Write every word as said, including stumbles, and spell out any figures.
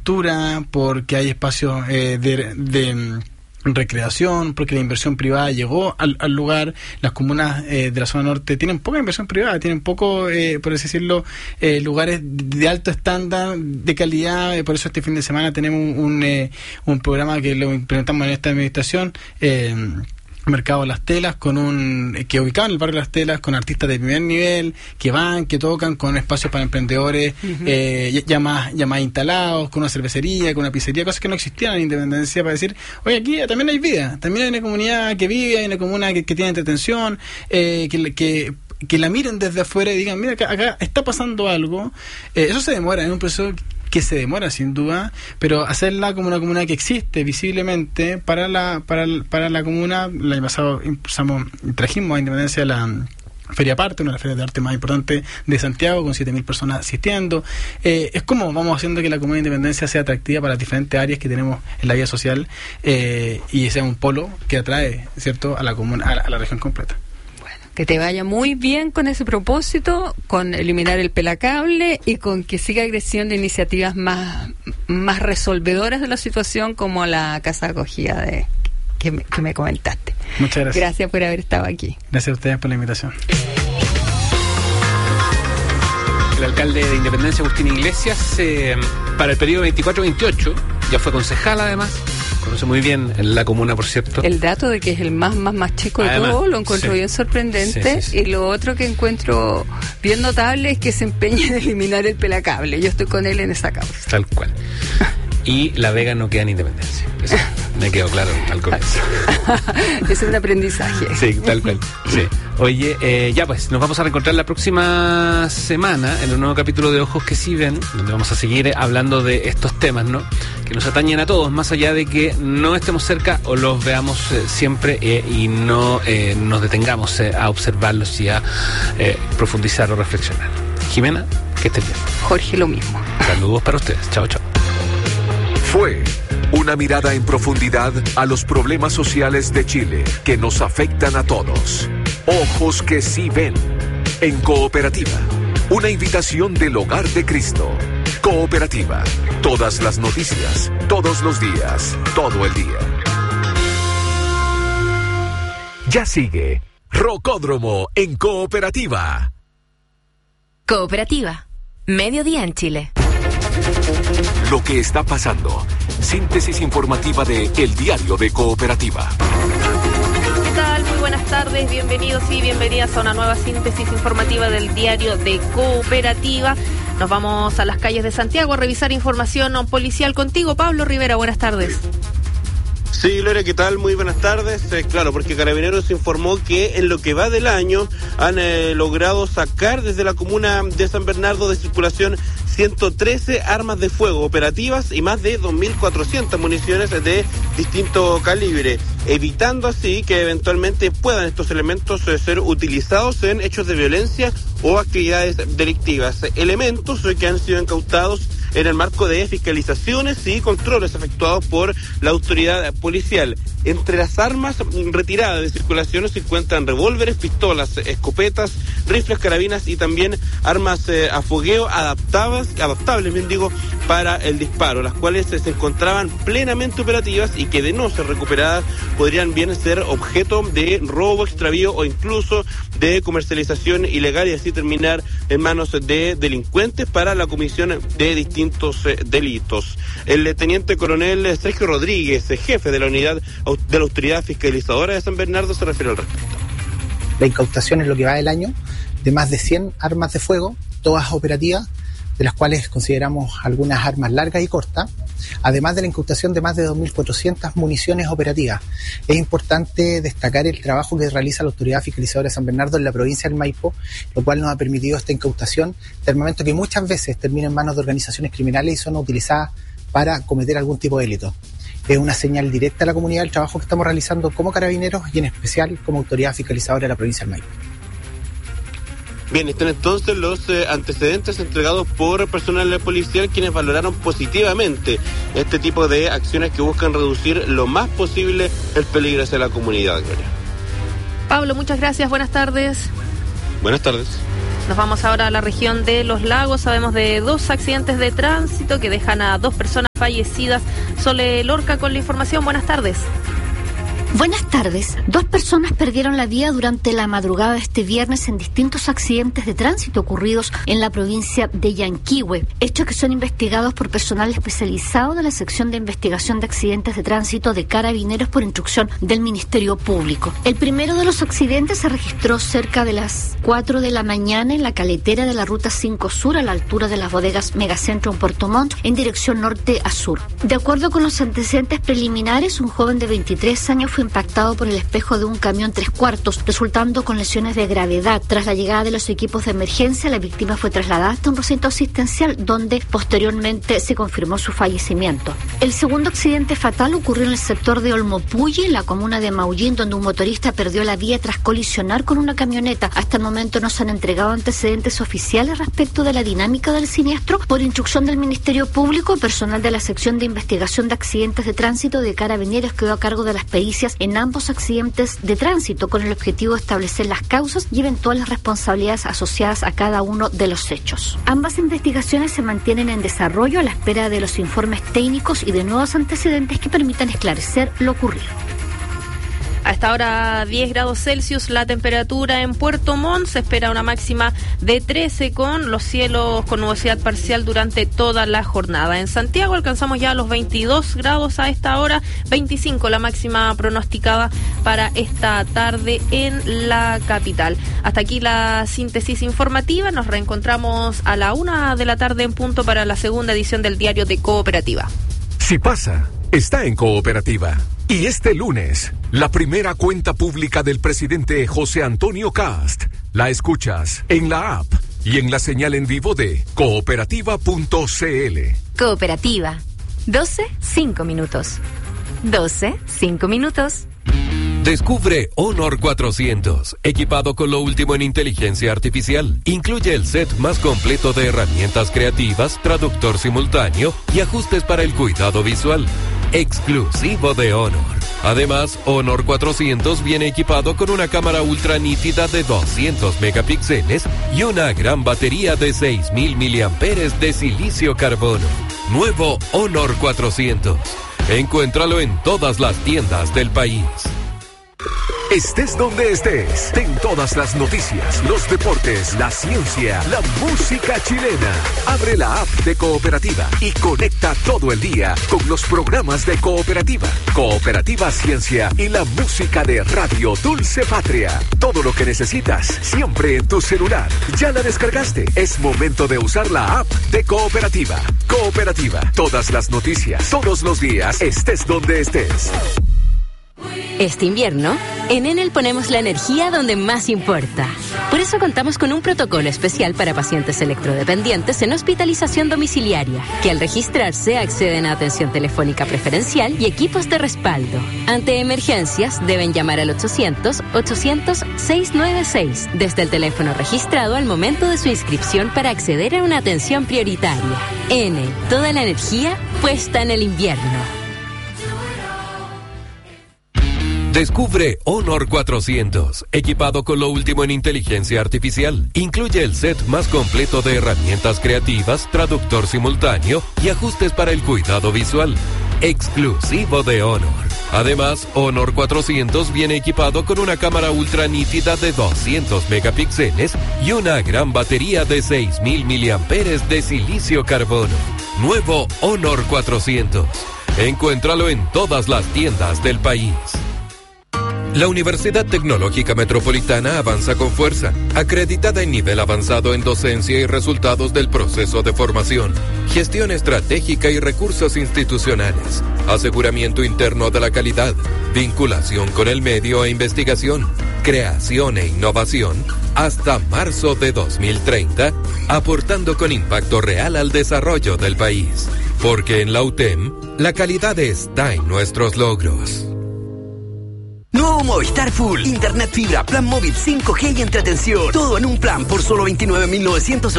infraestructura, porque hay espacios eh, de... de recreación, porque la inversión privada llegó al, al lugar. Las comunas eh, de la zona norte tienen poca inversión privada, tienen poco, eh, por así decirlo, eh, lugares de alto estándar, de calidad. Eh, por eso este fin de semana tenemos un, un, eh, un programa que lo implementamos en esta administración, eh, Mercado Las Telas, con un que ubicado en el barrio Las Telas, con artistas de primer nivel que van, que tocan, con espacios para emprendedores uh-huh. eh, ya más ya más instalados, con una cervecería, con una pizzería, cosas que no existían en Independencia, para decir, oye, aquí también hay vida, también hay una comunidad que vive, hay una comuna que, que tiene entretención, eh, que, que que la miren desde afuera y digan, mira, acá, acá está pasando algo. Eh, eso se demora, es un proceso que se demora sin duda, pero hacerla como una comuna que existe visiblemente para la para, para la comuna. El año pasado impulsamos, trajimos a Independencia la Feria Parte, una de las ferias de arte más importantes de Santiago, con siete mil personas asistiendo. Eh, es como vamos haciendo que la comuna de Independencia sea atractiva para las diferentes áreas que tenemos en la vida social, eh, y sea un polo que atrae, ¿cierto?, a la comuna, a la, a la región completa. Que te vaya muy bien con ese propósito, con eliminar el pelacable y con que siga creciendo iniciativas más, más resolvedoras de la situación, como la casa de acogida de, que, me, que me comentaste. Muchas gracias. Gracias por haber estado aquí. Gracias a ustedes por la invitación. El alcalde de Independencia, Agustín Iglesias, eh, para el periodo veinticuatro veintiocho, ya fue concejal además. Conoce muy bien en la comuna, por cierto. El dato de que es el más más más chico de Además, todo lo encuentro sí. bien sorprendente. Sí, sí, sí. Y lo otro que encuentro bien notable es que se empeña en eliminar el pelacable. Yo estoy con él en esa causa. Tal cual. Y La Vega no queda en Independencia. Eso me quedó claro al comienzo. Es un aprendizaje. Sí, tal cual. Sí. Oye, eh, ya pues, nos vamos a reencontrar la próxima semana en un nuevo capítulo de Ojos que Sí Ven, donde vamos a seguir hablando de estos temas, ¿no?, que nos atañen a todos, más allá de que no estemos cerca o los veamos eh, siempre eh, y no eh, nos detengamos eh, a observarlos y a eh, profundizar o reflexionar. Jimena, que estés bien. Jorge, lo mismo. Saludos para ustedes. Chao, chao. Fue una mirada en profundidad a los problemas sociales de Chile que nos afectan a todos. Ojos que Sí Ven. En Cooperativa. Una invitación del Hogar de Cristo. Cooperativa. Todas las noticias, todos los días, todo el día. Ya sigue Rocódromo en Cooperativa. Cooperativa. Mediodía en Chile. Lo que está pasando. Síntesis informativa de El Diario de Cooperativa. ¿Qué tal? Muy buenas tardes, bienvenidos y bienvenidas a una nueva síntesis informativa del Diario de Cooperativa. Nos vamos a las calles de Santiago a revisar información policial contigo, Pablo Rivera. Buenas tardes. Sí, Gloria, ¿qué tal? Muy buenas tardes. Eh, claro, porque Carabineros informó que en lo que va del año han eh, logrado sacar desde la comuna de San Bernardo de circulación ciento trece armas de fuego operativas y más de dos mil cuatrocientas municiones de distinto calibre, evitando así que eventualmente puedan estos elementos eh, ser utilizados en hechos de violencia o actividades delictivas. Elementos eh, que han sido incautados en el marco de fiscalizaciones y controles efectuados por la autoridad policial. Entre las armas retiradas de circulación se encuentran revólveres, pistolas, escopetas, rifles, carabinas y también armas eh, a fogueo adaptadas, adaptables, bien digo, para el disparo, las cuales eh, se encontraban plenamente operativas y que de no ser recuperadas podrían bien ser objeto de robo, extravío o incluso de comercialización ilegal y así terminar en manos de delincuentes para la comisión de distintos eh, delitos. El eh, teniente coronel eh, Sergio Rodríguez, eh, jefe de la unidad de la Autoridad Fiscalizadora de San Bernardo, se refiere al respecto. La incautación en lo que va del año de más de cien armas de fuego, todas operativas, de las cuales consideramos algunas armas largas y cortas, además de la incautación de más de dos mil cuatrocientas municiones operativas. Es importante destacar el trabajo que realiza la Autoridad Fiscalizadora de San Bernardo en la provincia del Maipo, lo cual nos ha permitido esta incautación de armamento que muchas veces termina en manos de organizaciones criminales y son utilizadas para cometer algún tipo de delito. Es una señal directa a la comunidad del trabajo que estamos realizando como carabineros y en especial como Autoridad Fiscalizadora de la provincia del Maipo. Bien, están entonces los eh, antecedentes entregados por personal policial quienes valoraron positivamente este tipo de acciones que buscan reducir lo más posible el peligro hacia la comunidad, Gloria. Pablo, muchas gracias, buenas tardes. Buenas tardes. Nos vamos ahora a la región de Los Lagos. Sabemos de dos accidentes de tránsito que dejan a dos personas fallecidas. Sole Lorca con la información. Buenas tardes. Buenas tardes. Dos personas perdieron la vida durante la madrugada de este viernes en distintos accidentes de tránsito ocurridos en la provincia de Yanquihue, hechos que son investigados por personal especializado de la sección de investigación de accidentes de tránsito de Carabineros por instrucción del Ministerio Público. El primero de los accidentes se registró cerca de las cuatro de la mañana en la caletera de la ruta cinco Sur, a la altura de las bodegas Megacentro en Puerto Montt, en dirección norte a sur. De acuerdo con los antecedentes preliminares, un joven de veintitrés años fue impactado por el espejo de un camión tres cuartos, resultando con lesiones de gravedad. Tras la llegada de los equipos de emergencia, la víctima fue trasladada hasta un recinto asistencial donde posteriormente se confirmó su fallecimiento. El segundo accidente fatal ocurrió en el sector de Olmopulli, en la comuna de Maullín, donde un motorista perdió la vía tras colisionar con una camioneta. Hasta el momento no se han entregado antecedentes oficiales respecto de la dinámica del siniestro. Por instrucción del Ministerio Público, personal de la sección de investigación de accidentes de tránsito de Carabineros quedó a cargo de las pericias en ambos accidentes de tránsito, con el objetivo de establecer las causas y eventuales responsabilidades asociadas a cada uno de los hechos. Ambas investigaciones se mantienen en desarrollo a la espera de los informes técnicos y de nuevos antecedentes que permitan esclarecer lo ocurrido. A esta hora diez grados Celsius la temperatura en Puerto Montt, se espera una máxima de trece con los cielos con nubosidad parcial durante toda la jornada. En Santiago alcanzamos ya los veintidós grados a esta hora, veinticinco la máxima pronosticada para esta tarde en la capital. Hasta aquí la síntesis informativa, nos reencontramos a la una de la tarde en punto para la segunda edición del Diario de Cooperativa. Si pasa, está en Cooperativa. Y este lunes, la primera cuenta pública del presidente José Antonio Cast la escuchas en la app y en la señal en vivo de cooperativa punto c l. Cooperativa. doce, cinco minutos. doce, cinco minutos. Descubre Honor cuatrocientos, equipado con lo último en inteligencia artificial. Incluye el set más completo de herramientas creativas, traductor simultáneo y ajustes para el cuidado visual. Exclusivo de Honor. Además, Honor cuatrocientos viene equipado con una cámara ultra nítida de doscientos megapíxeles y una gran batería de seis mil miliamperios hora de silicio carbono. Nuevo Honor cuatrocientos. Encuéntralo en todas las tiendas del país. Estés donde estés, ten todas las noticias, los deportes, la ciencia, la música chilena. Abre la app de Cooperativa y conecta todo el día con los programas de Cooperativa, Cooperativa Ciencia y la música de Radio Dulce Patria. Todo lo que necesitas, siempre en tu celular. ¿Ya la descargaste? Es momento de usar la app de Cooperativa. Cooperativa, todas las noticias, todos los días, estés donde estés. Este invierno, en Enel ponemos la energía donde más importa. Por eso contamos con un protocolo especial para pacientes electrodependientes en hospitalización domiciliaria, que al registrarse acceden a atención telefónica preferencial y equipos de respaldo. Ante emergencias, deben llamar al ochocientos, ochocientos, seiscientos noventa y seis desde el teléfono registrado al momento de su inscripción para acceder a una atención prioritaria. Enel, toda la energía puesta en el invierno. Descubre Honor cuatrocientos, equipado con lo último en inteligencia artificial. Incluye el set más completo de herramientas creativas, traductor simultáneo y ajustes para el cuidado visual. Exclusivo de Honor. Además, Honor cuatrocientos viene equipado con una cámara ultra nítida de doscientos megapíxeles y una gran batería de seis mil miliamperios hora de silicio carbono. Nuevo Honor cuatrocientos. Encuéntralo en todas las tiendas del país. La Universidad Tecnológica Metropolitana avanza con fuerza, acreditada en nivel avanzado en docencia y resultados del proceso de formación, gestión estratégica y recursos institucionales, aseguramiento interno de la calidad, vinculación con el medio e investigación, creación e innovación, hasta marzo de dos mil treinta, aportando con impacto real al desarrollo del país. Porque en la U T E M, la calidad está en nuestros logros. Nuevo Movistar Full. Internet fibra, plan móvil cinco G y entretención. Todo en un plan por solo veintinueve mil novecientos